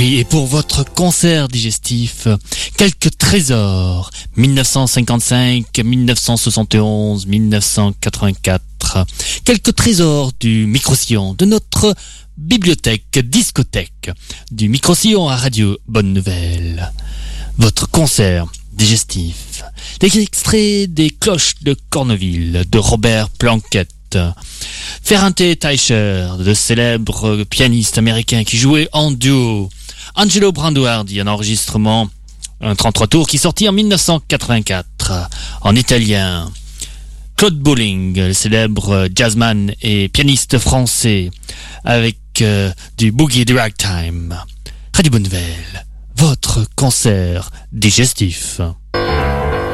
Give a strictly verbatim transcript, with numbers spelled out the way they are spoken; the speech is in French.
Oui, et pour votre concert digestif, quelques trésors, dix-neuf cent cinquante-cinq, dix-neuf cent soixante et onze, dix-neuf cent quatre-vingt-quatre, quelques trésors du micro-sillon, de notre bibliothèque, discothèque, du micro-sillon à Radio Bonne Nouvelle. Votre concert digestif, des extraits des cloches de Corneville, de Robert Planquette, Ferrante Teicher, de célèbres pianistes américains qui jouaient en duo, Angelo Branduardi, un enregistrement, un trente-trois tours qui sortit en dix-neuf cent quatre-vingt-quatre, en italien, Claude Bolling, le célèbre jazzman et pianiste français, avec euh, du boogie du ragtime. Radio Bonne Nouvelle, votre concert digestif.